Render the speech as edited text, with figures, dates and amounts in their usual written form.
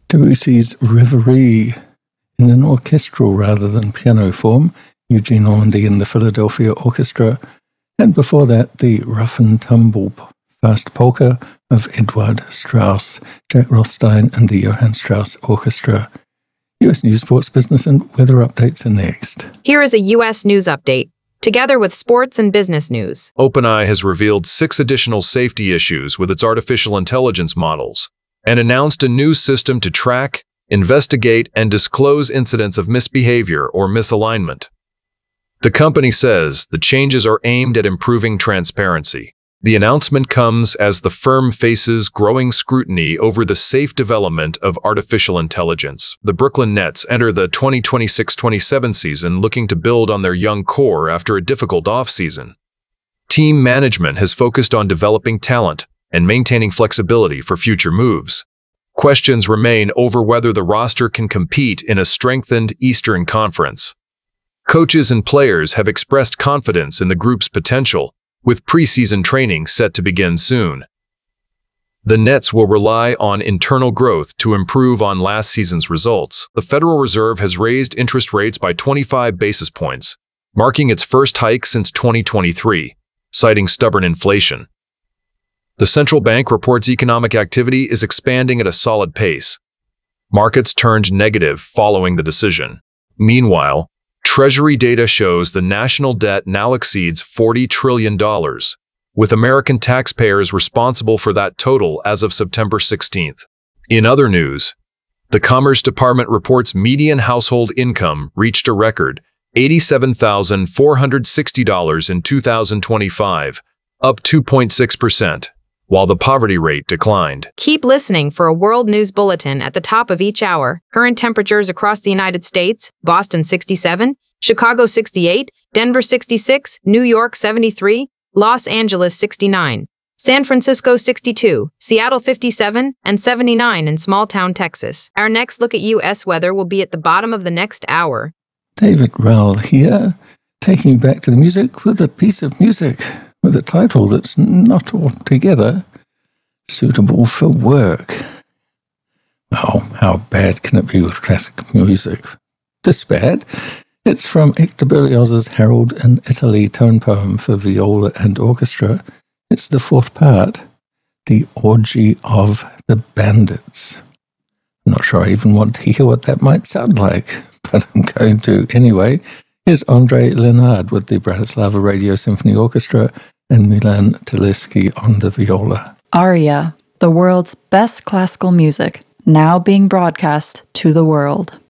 Debussy's Reverie in an orchestral rather than piano form, Eugene Ormandy and the Philadelphia Orchestra, and before that, the Rough and Tumble Fast Polka of Eduard Strauss, Jack Rothstein and the Johann Strauss Orchestra. U.S. News, Sports, Business and Weather updates are next. Here is a U.S. news update, together with sports and business news. OpenAI has revealed 6 additional safety issues with its artificial intelligence models and announced a new system to track, investigate, and disclose incidents of misbehavior or misalignment. The company says the changes are aimed at improving transparency. The announcement comes as the firm faces growing scrutiny over the safe development of artificial intelligence. The Brooklyn Nets enter the 2026-27 season looking to build on their young core after a difficult offseason. Team management has focused on developing talent and maintaining flexibility for future moves. Questions remain over whether the roster can compete in a strengthened Eastern Conference. Coaches and players have expressed confidence in the group's potential, with preseason training set to begin soon. The Nets will rely on internal growth to improve on last season's results. The Federal Reserve has raised interest rates by 25 basis points, marking its first hike since 2023, citing stubborn inflation. The central bank reports economic activity is expanding at a solid pace. Markets turned negative following the decision. Meanwhile, Treasury data shows the national debt now exceeds $40 trillion, with American taxpayers responsible for that total as of September 16th. In other news, the Commerce Department reports median household income reached a record $87,460 in 2025, up 2.6%, while the poverty rate declined. Keep listening for a world news bulletin at the top of each hour. Current temperatures across the United States: Boston 67, Chicago 68, Denver 66, New York 73, Los Angeles 69, San Francisco 62, Seattle 57, and 79 in small-town Texas. Our next look at U.S. weather will be at the bottom of the next hour. David Rowell here, taking you back to the music with a piece of music with a title that's not altogether suitable for work. Oh, how bad can it be with classic music? This bad. It's from Hector Berlioz's Harold in Italy tone poem for viola and orchestra. It's the 4th part, The Orgy of the Bandits. I'm not sure I even want to hear what that might sound like, but I'm going to anyway. Here's André Lenard with the Bratislava Radio Symphony Orchestra and Milan Teleski on the viola. Aria, the world's best classical music, now being broadcast to the world.